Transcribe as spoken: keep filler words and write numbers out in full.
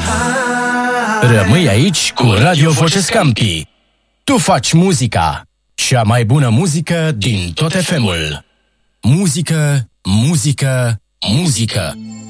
Rămâi aici cu Radio Voce Scampi. Tu faci muzica, cea mai bună muzică din tot F M-ul. Muzică, muzică, muzică.